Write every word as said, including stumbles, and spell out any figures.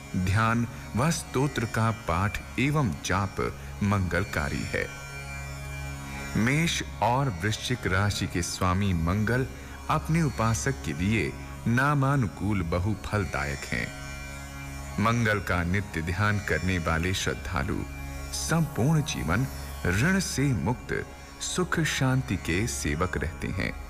ध्यान व स्तोत्र का पाठ एवं जाप मंगलकारी है। मेष और वृश्चिक राशि के स्वामी मंगल अपने उपासक के लिए नामानुकूल बहु फलदायक हैं। मंगल का नित्य ध्यान करने वाले श्रद्धालु संपूर्ण जीवन ऋण से मुक्त सुख शांति के सेवक रहते हैं।